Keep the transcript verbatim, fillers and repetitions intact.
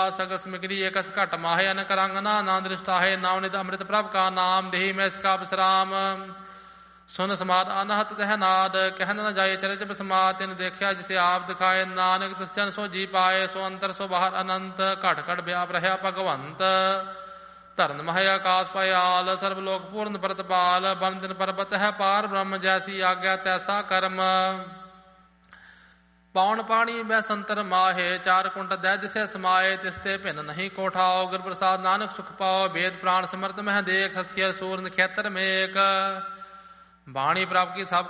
सकल स्मिक्री एकस घट माहे अनक रंग ना नाम दृष्टाहे नाम नित अमृत प्रभ का नाम देही में इसका विश्राम सुन समाद अनहत तह नाद कहन न जाए चरज समात तिन देखा जिसे आप दिखाए नानक तिस जन सो जी पाए सो अंतर सो बाहर अनंत घट घट व्याप रहा भगवंत धरन मह आकाश पयाल सर्वलोक पूर्ण प्रतपाल बन दिन पर्वत है पार ब्रह्म जैसी आज्ञा तैसा कर्म पौन पाणी बै संतर माहे चार कुंट दै दिसे समाये तिसते भिन्न नहीं कोठाओ गुर प्रसाद नानक सुख पाओ वेद प्राण समर्थ मह देख हसियर सूर नक्षत्र मेक बाणी प्राप्त की सब